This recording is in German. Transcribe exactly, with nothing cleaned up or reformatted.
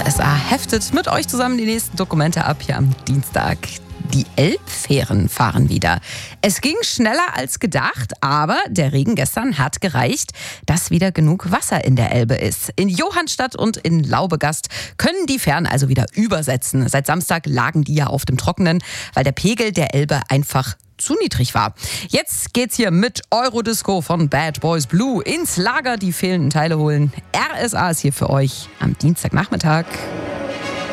R S A heftet mit euch zusammen die nächsten Dokumente ab hier am Dienstag. Die Elbfähren fahren wieder. Es ging schneller als gedacht, aber der Regen gestern hat gereicht, dass wieder genug Wasser in der Elbe ist. In Johannstadt und in Laubegast können die Fähren also wieder übersetzen. Seit Samstag lagen die ja auf dem Trockenen, weil der Pegel der Elbe einfach zu niedrig war. Jetzt geht's hier mit Eurodisco von Bad Boys Blue ins Lager, die fehlenden Teile holen. R S A ist hier für euch am Dienstagnachmittag.